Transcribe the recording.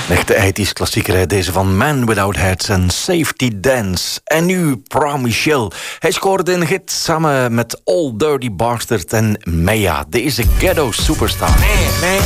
Echte 80's klassieker, deze van Man Without Hats en Safety Dance. En nu Pra Michel. Hij scoorde een hit samen met Old Dirty Bastard en Mea. Deze ghetto superstar. Man.